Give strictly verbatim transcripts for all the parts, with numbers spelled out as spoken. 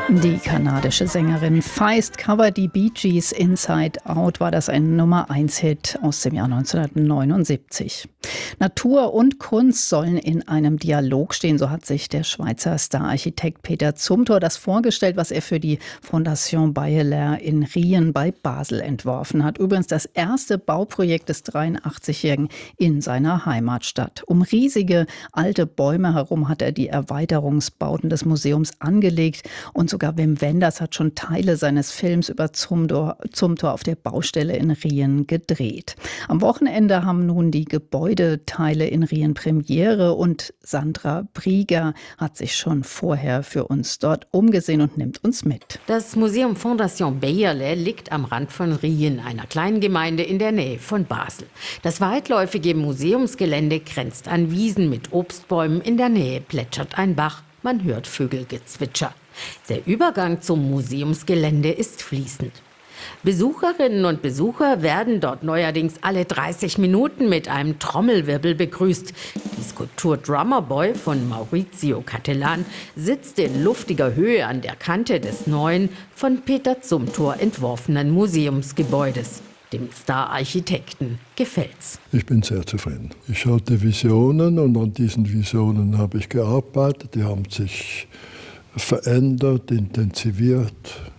Die kanadische Sängerin Feist covert die Bee Gees Inside Out, war das ein Nummer eins Hit aus dem Jahr neunzehnhundertneunundsiebzig. Natur und Kunst sollen in einem Dialog stehen, so hat sich der Schweizer Stararchitekt Peter Zumthor das vorgestellt, was er für die Fondation Beyeler in Rien bei Basel entworfen hat. Übrigens das erste Bauprojekt des dreiundachtzigjährigen in seiner Heimatstadt. Um riesige alte Bäume herum hat er die Erweiterungsbauten des Museums angelegt und sogar Wim Wenders hat schon Teile seines Films über Zumthor, Zumthor auf der Baustelle in Rien gedreht. Am Wochenende haben nun die Gebäudeteile in Rien Premiere und Sandra Brieger hat sich schon vorher für uns dort umgesehen und nimmt uns mit. Das Museum Fondation Beyeler liegt am Rand von Rien, einer kleinen Gemeinde in der Nähe von Basel. Das weitläufige Museumsgelände grenzt an Wiesen mit Obstbäumen. In der Nähe plätschert ein Bach, man hört Vögelgezwitscher. Der Übergang zum Museumsgelände ist fließend. Besucherinnen und Besucher werden dort neuerdings alle dreißig Minuten mit einem Trommelwirbel begrüßt. Die Skulptur Drummer Boy von Maurizio Cattelan sitzt in luftiger Höhe an der Kante des neuen, von Peter Zumthor entworfenen Museumsgebäudes. Dem Star-Architekten gefällt's. Ich bin sehr zufrieden. Ich hatte Visionen und an diesen Visionen habe ich gearbeitet. Die haben sich verändert, intensiviert.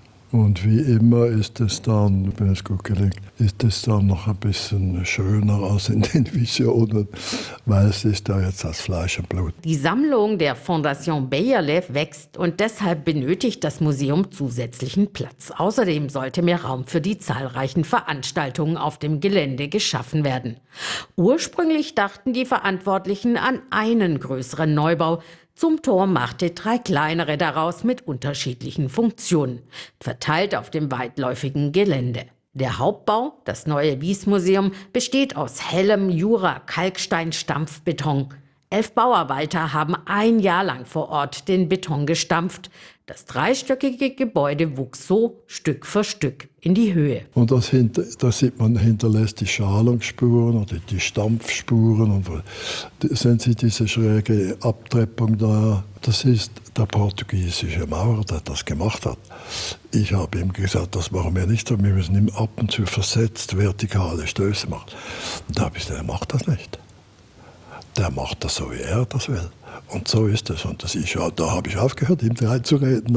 Und wie immer ist es dann, wenn es gut gelingt, ist es dann noch ein bisschen schöner als in den Visionen, weil es ist da jetzt das Fleisch und Blut. Die Sammlung der Fondation Beyeler wächst und deshalb benötigt das Museum zusätzlichen Platz. Außerdem sollte mehr Raum für die zahlreichen Veranstaltungen auf dem Gelände geschaffen werden. Ursprünglich dachten die Verantwortlichen an einen größeren Neubau. Zumthor machte drei kleinere daraus mit unterschiedlichen Funktionen, verteilt auf dem weitläufigen Gelände. Der Hauptbau, das neue Wiesmuseum, besteht aus hellem Jura-Kalkstein-Stampfbeton. Elf Bauarbeiter haben ein Jahr lang vor Ort den Beton gestampft. Das dreistöckige Gebäude wuchs so Stück für Stück in die Höhe. Und das, hinter, das sieht man, hinterlässt die Schalungsspuren oder die Stampfspuren. Und sehen Sie diese schräge Abtreppung da? Das ist der portugiesische Maurer, der das gemacht hat. Ich habe ihm gesagt, das machen wir nicht so. Wir müssen ihm ab und zu versetzt vertikale Stöße machen. Und da habe ich gesagt, er macht das nicht. Der macht das so, wie er das will. Und so ist es. Und das ist, ja, da habe ich aufgehört, ihm reinzureden.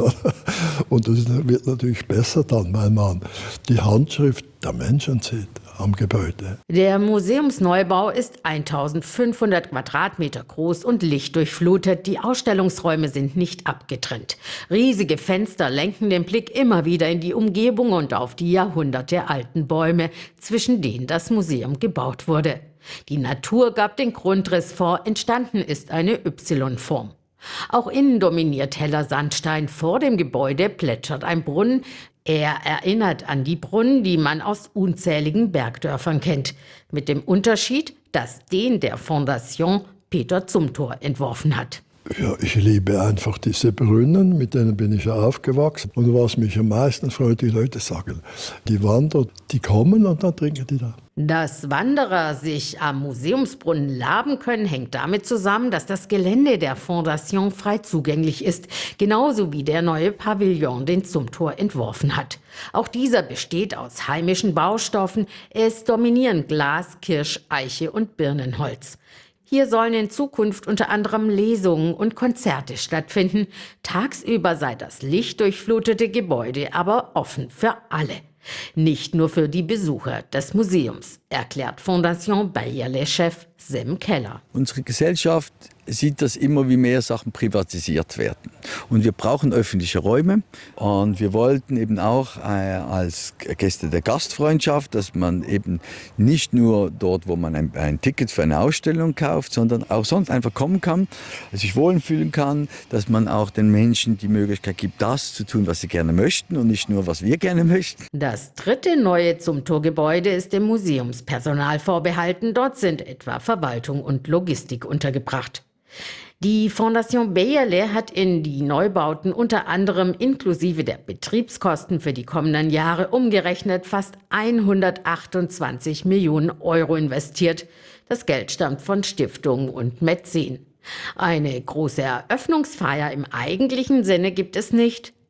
Und das wird natürlich besser dann, weil man die Handschrift der Menschen sieht am Gebäude. Der Museumsneubau ist eintausendfünfhundert Quadratmeter groß und lichtdurchflutet. Die Ausstellungsräume sind nicht abgetrennt. Riesige Fenster lenken den Blick immer wieder in die Umgebung und auf die jahrhundertealten Bäume, zwischen denen das Museum gebaut wurde. Die Natur gab den Grundriss vor, entstanden ist eine Y-Form. Auch innen dominiert heller Sandstein. Vor dem Gebäude plätschert ein Brunnen. Er erinnert an die Brunnen, die man aus unzähligen Bergdörfern kennt. Mit dem Unterschied, dass den der Fondation Peter Zumthor entworfen hat. Ja, ich liebe einfach diese Brunnen, mit denen bin ich aufgewachsen. Und was mich am meisten freut, die Leute sagen, die Wanderer, die kommen und dann trinken die da. Dass Wanderer sich am Museumsbrunnen laben können, hängt damit zusammen, dass das Gelände der Fondation frei zugänglich ist, genauso wie der neue Pavillon, den Zumthor entworfen hat. Auch dieser besteht aus heimischen Baustoffen. Es dominieren Glas, Kirsch, Eiche und Birnenholz. Hier sollen in Zukunft unter anderem Lesungen und Konzerte stattfinden. Tagsüber sei das lichtdurchflutete Gebäude aber offen für alle. Nicht nur für die Besucher des Museums, erklärt Fondation Beyeler-Chef Sem Keller. Unsere Gesellschaft sieht, dass immer wie mehr Sachen privatisiert werden. Und wir brauchen öffentliche Räume. Und wir wollten eben auch äh, als Gäste der Gastfreundschaft, dass man eben nicht nur dort, wo man ein, ein Ticket für eine Ausstellung kauft, sondern auch sonst einfach kommen kann, sich wohlfühlen kann, dass man auch den Menschen die Möglichkeit gibt, das zu tun, was sie gerne möchten und nicht nur, was wir gerne möchten. Das dritte neue Zumthor-Gebäude ist dem Museumspersonal vorbehalten. Dort sind etwa Verwaltung und Logistik untergebracht. Die Fondation Beyeler hat in die Neubauten unter anderem inklusive der Betriebskosten für die kommenden Jahre umgerechnet fast hundertachtundzwanzig Millionen Euro investiert. Das Geld stammt von Stiftungen und Mäzen. Eine große Eröffnungsfeier im eigentlichen Sinne gibt es nicht.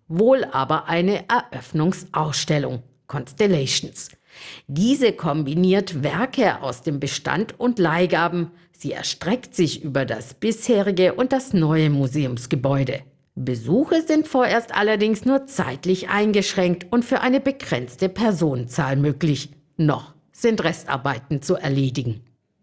wohl aber eine Eröffnungsausstellung, Constellations. Diese kombiniert Werke aus dem Bestand und Leihgaben. Sie erstreckt sich über das bisherige und das neue Museumsgebäude. Besuche sind vorerst allerdings nur zeitlich eingeschränkt und für eine begrenzte Personenzahl möglich. Noch sind Restarbeiten zu erledigen.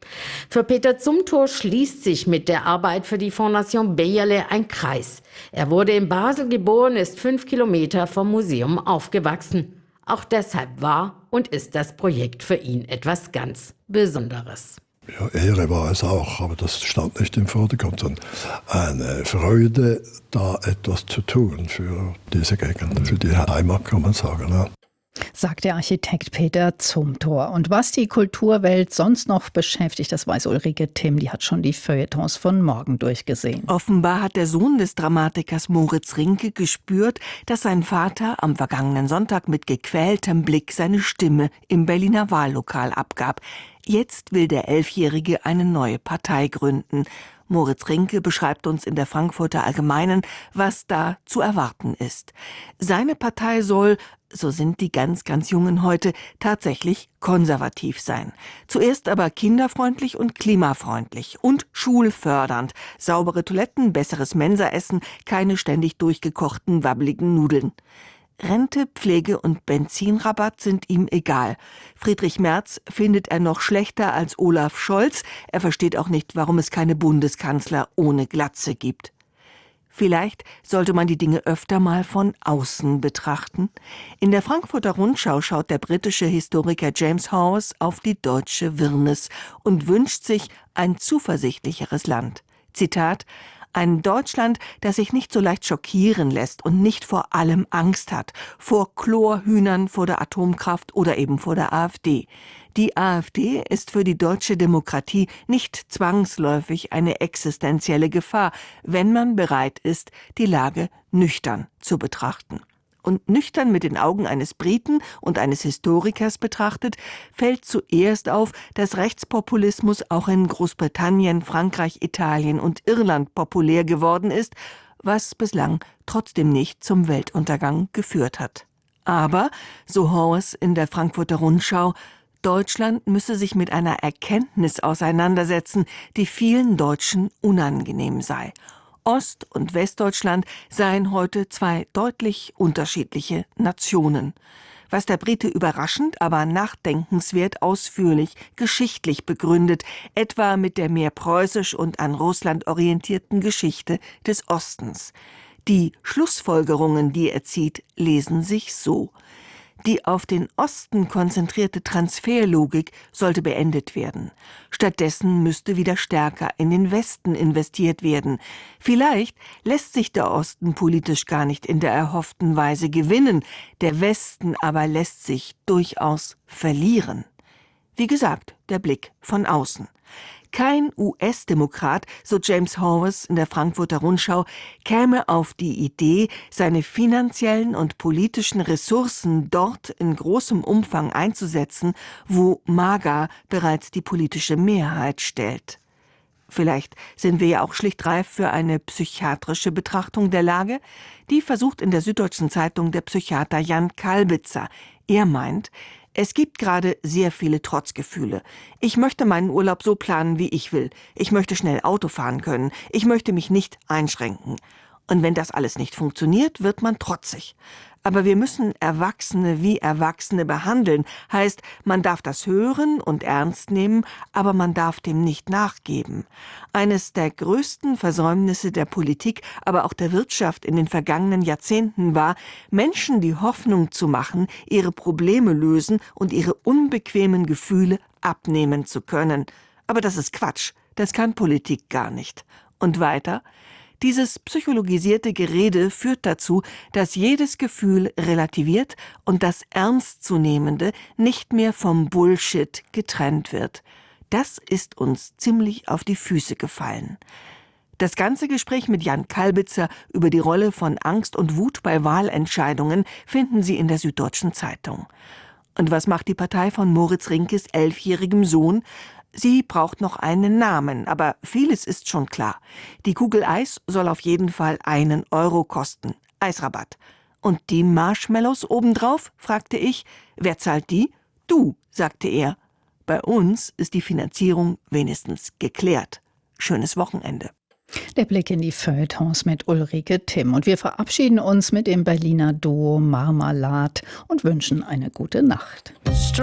Für Peter Zumthor schließt sich mit der Arbeit für die Fondation Beyelerlé ein Kreis. Er wurde in Basel geboren, ist fünf Kilometer vom Museum aufgewachsen. Auch deshalb war und ist das Projekt für ihn etwas ganz Besonderes. Ja, Ehre war es auch, aber das stand nicht im Vordergrund, sondern eine Freude, da etwas zu tun für diese Gegend, für die Heimat, kann man sagen. Ja. Sagt der Architekt Peter Zumthor. Und was die Kulturwelt sonst noch beschäftigt, das weiß Ulrike Timm, die hat schon die Feuilletons von morgen durchgesehen. Offenbar hat der Sohn des Dramatikers Moritz Rinke gespürt, dass sein Vater am vergangenen Sonntag mit gequältem Blick seine Stimme im Berliner Wahllokal abgab. Jetzt will der Elfjährige eine neue Partei gründen. Moritz Rinke beschreibt uns in der Frankfurter Allgemeinen, was da zu erwarten ist. Seine Partei soll, so sind die ganz, ganz Jungen heute, tatsächlich konservativ sein. Zuerst aber kinderfreundlich und klimafreundlich und schulfördernd. Saubere Toiletten, besseres Mensaessen, keine ständig durchgekochten, wabbeligen Nudeln. Rente, Pflege und Benzinrabatt sind ihm egal. Friedrich Merz findet er noch schlechter als Olaf Scholz. Er versteht auch nicht, warum es keine Bundeskanzler ohne Glatze gibt. Vielleicht sollte man die Dinge öfter mal von außen betrachten. In der Frankfurter Rundschau schaut der britische Historiker James Howes auf die deutsche Wirrnis und wünscht sich ein zuversichtlicheres Land. Zitat: Ein Deutschland, das sich nicht so leicht schockieren lässt und nicht vor allem Angst hat. Vor Chlorhühnern, vor der Atomkraft oder eben vor der AfD. Die AfD ist für die deutsche Demokratie nicht zwangsläufig eine existenzielle Gefahr, wenn man bereit ist, die Lage nüchtern zu betrachten. Und nüchtern mit den Augen eines Briten und eines Historikers betrachtet, fällt zuerst auf, dass Rechtspopulismus auch in Großbritannien, Frankreich, Italien und Irland populär geworden ist, was bislang trotzdem nicht zum Weltuntergang geführt hat. Aber, so Howes in der Frankfurter Rundschau, Deutschland müsse sich mit einer Erkenntnis auseinandersetzen, die vielen Deutschen unangenehm sei. Ost- und Westdeutschland seien heute zwei deutlich unterschiedliche Nationen. Was der Brite überraschend, aber nachdenkenswert ausführlich geschichtlich begründet, etwa mit der mehr preußisch und an Russland orientierten Geschichte des Ostens. Die Schlussfolgerungen, die er zieht, lesen sich so: Die auf den Osten konzentrierte Transferlogik sollte beendet werden. Stattdessen müsste wieder stärker in den Westen investiert werden. Vielleicht lässt sich der Osten politisch gar nicht in der erhofften Weise gewinnen, der Westen aber lässt sich durchaus verlieren. Wie gesagt, der Blick von außen. Kein U S-Demokrat, so James Howes in der Frankfurter Rundschau, käme auf die Idee, seine finanziellen und politischen Ressourcen dort in großem Umfang einzusetzen, wo MAGA bereits die politische Mehrheit stellt. Vielleicht sind wir ja auch schlicht reif für eine psychiatrische Betrachtung der Lage. Die versucht in der Süddeutschen Zeitung der Psychiater Jan Kalbitzer. Er meint, es gibt gerade sehr viele Trotzgefühle. Ich möchte meinen Urlaub so planen, wie ich will. Ich möchte schnell Auto fahren können. Ich möchte mich nicht einschränken. Und wenn das alles nicht funktioniert, wird man trotzig. Aber wir müssen Erwachsene wie Erwachsene behandeln. Heißt, man darf das hören und ernst nehmen, aber man darf dem nicht nachgeben. Eines der größten Versäumnisse der Politik, aber auch der Wirtschaft in den vergangenen Jahrzehnten war, Menschen die Hoffnung zu machen, ihre Probleme lösen und ihre unbequemen Gefühle abnehmen zu können. Aber das ist Quatsch. Das kann Politik gar nicht. Und weiter: Dieses psychologisierte Gerede führt dazu, dass jedes Gefühl relativiert und das Ernstzunehmende nicht mehr vom Bullshit getrennt wird. Das ist uns ziemlich auf die Füße gefallen. Das ganze Gespräch mit Jan Kalbitzer über die Rolle von Angst und Wut bei Wahlentscheidungen finden Sie in der Süddeutschen Zeitung. Und was macht die Partei von Moritz Rinkes elfjährigem Sohn? Sie braucht noch einen Namen, aber vieles ist schon klar. Die Kugel Eis soll auf jeden Fall einen Euro kosten. Eisrabatt. Und die Marshmallows obendrauf? Fragte ich. Wer zahlt die? Du, sagte er. Bei uns ist die Finanzierung wenigstens geklärt. Schönes Wochenende. Der Blick in die Feuilletons mit Ulrike Timm. Und wir verabschieden uns mit dem Berliner Duo Marmalade und wünschen eine gute Nacht.